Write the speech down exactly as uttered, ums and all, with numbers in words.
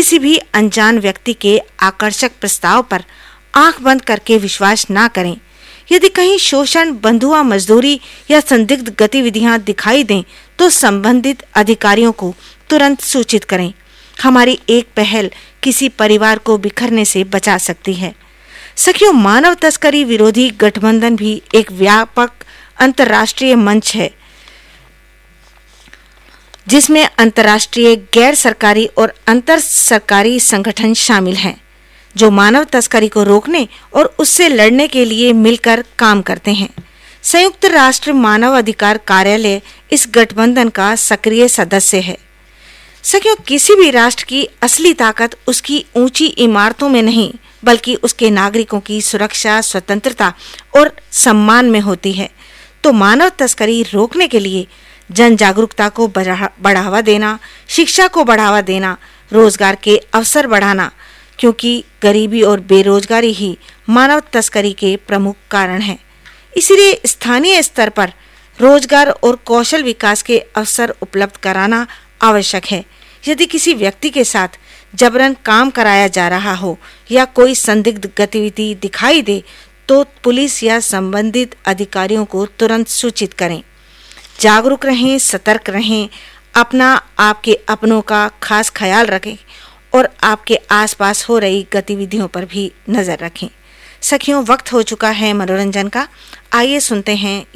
किसी भी अनजान व्यक्ति के आकर्षक प्रस्ताव पर आंख बंद करके विश्वास ना करें। यदि कहीं शोषण, बंधुआ मजदूरी या संदिग्ध गतिविधियां दिखाई दें तो संबंधित अधिकारियों को तुरंत सूचित करें। हमारी एक पहल किसी परिवार को बिखरने से बचा सकती है। सखियों, मानव तस्करी विरोधी गठबंधन भी एक व्यापक अंतर्राष्ट्रीय मंच है जिसमें अंतर्राष्ट्रीय, गैर सरकारी और अंतर सरकारी संगठन शामिल हैं जो मानव तस्करी को रोकने और उससे लड़ने के लिए मिलकर काम करते हैं। संयुक्त राष्ट्र मानव अधिकार कार्यालय इस गठबंधन का सक्रिय सदस्य है। सखियों, किसी भी राष्ट्र की असली ताकत उसकी ऊंची इमारतों में नहीं बल्कि उसके नागरिकों की सुरक्षा, स्वतंत्रता और सम्मान में होती है। तो मानव तस्करी रोकने के लिए जन जागरूकता को बढ़ावा देना, शिक्षा को बढ़ावा देना, रोजगार के अवसर बढ़ाना, क्योंकि गरीबी और बेरोजगारी ही मानव तस्करी के प्रमुख कारण हैं। इसलिए स्थानीय स्तर पर रोजगार और कौशल विकास के अवसर उपलब्ध कराना आवश्यक है। यदि किसी व्यक्ति के साथ जबरन काम कराया जा रहा हो या कोई संदिग्ध गतिविधि दिखाई दे तो पुलिस या संबंधित अधिकारियों को तुरंत सूचित करें। जागरूक रहें, सतर्क रहें, अपना आपके अपनों का खास ख्याल रखें और आपके आसपास हो रही गतिविधियों पर भी नजर रखें। सखियों, वक्त हो चुका है मनोरंजन का। आइए सुनते हैं